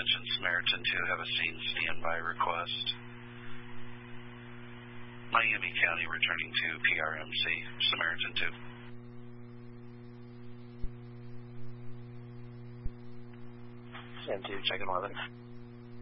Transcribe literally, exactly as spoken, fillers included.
Attention Samaritan two, have a scene standby request. Miami County returning to P R M C, Samaritan two. M two, check in eleven.